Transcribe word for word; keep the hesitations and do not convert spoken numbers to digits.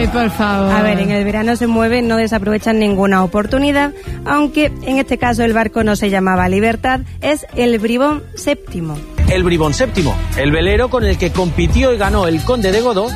Ay, por favor. A ver, en el verano se mueven, no desaprovechan ninguna oportunidad, aunque en este caso el barco no se llamaba Libertad, es el Bribón séptimo. El Bribón séptimo, el velero con el que compitió y ganó el Conde de Godó